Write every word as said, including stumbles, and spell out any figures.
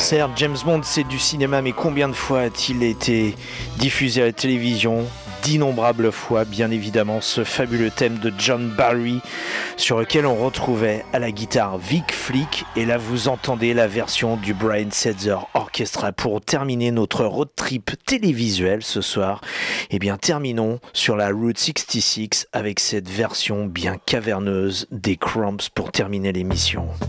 Certes, James Bond, c'est du cinéma, mais combien de fois a-t-il été diffusé à la télévision ? D'innombrables fois, bien évidemment, ce fabuleux thème de John Barry, sur lequel on retrouvait à la guitare Vic Flick, et là vous entendez la version du Brian Setzer Orchestra. Pour terminer notre road trip télévisuel ce soir, eh bien terminons sur la Route soixante-six avec cette version bien caverneuse des Cramps pour terminer l'émission.